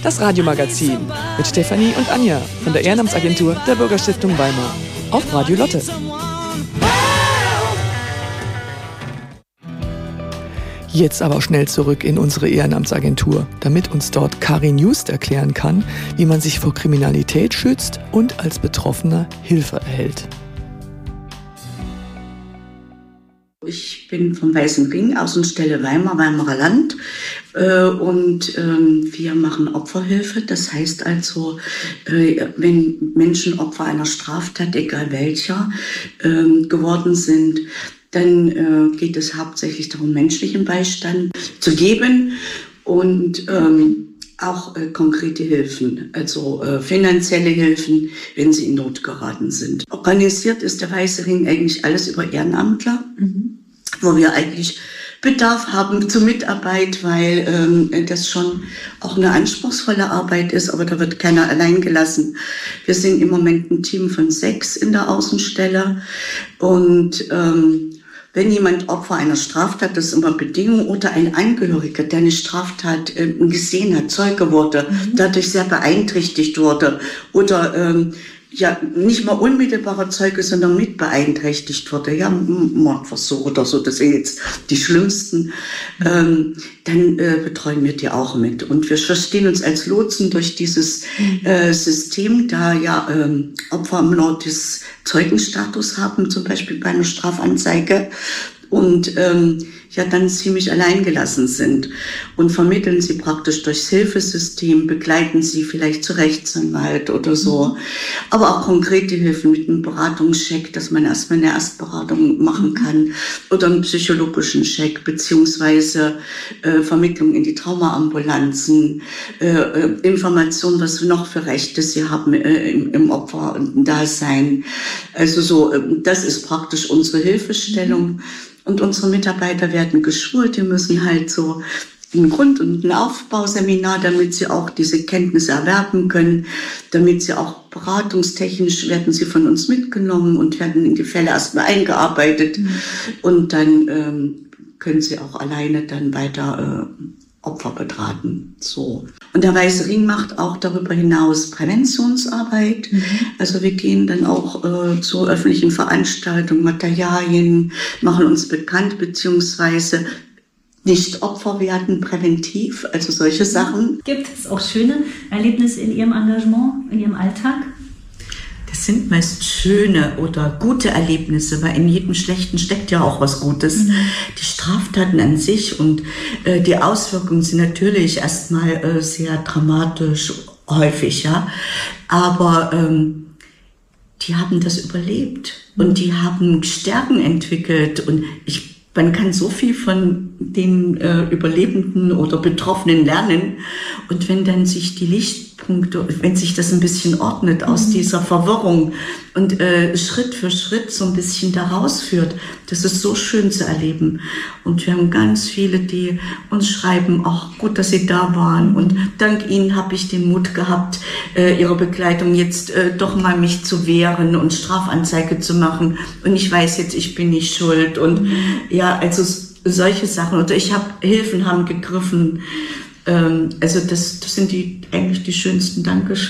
Das Radiomagazin mit Stefanie und Anja von der Ehrenamtsagentur der Bürgerstiftung Weimar auf Radio Lotte. Jetzt aber schnell zurück in unsere Ehrenamtsagentur, damit uns dort Karin Just erklären kann, wie man sich vor Kriminalität schützt und als Betroffener Hilfe erhält. Ich bin vom Weißen Ring, Außenstelle Weimar, Weimarer Land, und wir machen Opferhilfe. Das heißt also, wenn Menschen Opfer einer Straftat, egal welcher, geworden sind, dann geht es hauptsächlich darum, menschlichen Beistand zu geben und auch konkrete Hilfen, also finanzielle Hilfen, wenn sie in Not geraten sind. Organisiert ist der Weiße Ring eigentlich alles über Ehrenamtler, wo wir eigentlich Bedarf haben zur Mitarbeit, weil das schon auch eine anspruchsvolle Arbeit ist, aber da wird keiner allein gelassen. Wir sind im Moment ein Team von 6 in der Außenstelle und wenn jemand Opfer einer Straftat, das ist immer Bedingung, oder ein Angehöriger, der eine Straftat gesehen hat, Zeuge wurde, dadurch sehr beeinträchtigt wurde oder nicht mal unmittelbarer Zeuge, sondern mit beeinträchtigt wurde, Mordversuch oder so, das sind jetzt die schlimmsten, dann betreuen wir die auch mit. Und wir verstehen uns als Lotsen durch dieses System, da Opfer im Mord des Zeugenstatus haben, zum Beispiel bei einer Strafanzeige, und dann ziemlich alleingelassen sind und vermitteln sie praktisch durchs Hilfesystem, begleiten sie vielleicht zu Rechtsanwalt oder so, aber auch konkrete Hilfen mit einem Beratungscheck, dass man erstmal eine Erstberatung machen kann oder einen psychologischen Check beziehungsweise Vermittlung in die Traumaambulanzen, Informationen, was noch für Rechte sie haben im Opferdasein. Also so, das ist praktisch unsere Hilfestellung. Und unsere Mitarbeiter werden geschult, die müssen halt so ein Grund- und ein Aufbauseminar, damit sie auch diese Kenntnisse erwerben können, damit sie auch beratungstechnisch werden sie von uns mitgenommen und werden in die Fälle erstmal eingearbeitet und dann können sie auch alleine dann weiter Opfer beraten. So. Und der Weiße Ring macht auch darüber hinaus Präventionsarbeit. Also wir gehen dann auch zu öffentlichen Veranstaltungen, Materialien, machen uns bekannt, beziehungsweise nicht Opfer werden, präventiv, also solche Sachen. Gibt es auch schöne Erlebnisse in Ihrem Engagement, in Ihrem Alltag? Das sind meist schöne oder gute Erlebnisse, weil in jedem Schlechten steckt ja auch was Gutes. Die Straftaten an sich und die Auswirkungen sind natürlich erstmal sehr dramatisch, häufig, aber die haben das überlebt und die haben Stärken entwickelt und man kann so viel von den Überlebenden oder Betroffenen lernen. Und wenn dann sich die Lichtpunkte, wenn sich das ein bisschen ordnet aus dieser Verwirrung und Schritt für Schritt so ein bisschen da rausführt, das ist so schön zu erleben. Und wir haben ganz viele, die uns schreiben, ach gut, dass Sie da waren. Und dank Ihnen habe ich den Mut gehabt, Ihre Begleitung jetzt doch mal mich zu wehren und Strafanzeige zu machen. Und ich weiß jetzt, ich bin nicht schuld. Und also solche Sachen. Oder Hilfen haben gegriffen. Also das sind eigentlich die schönsten Dankeschön.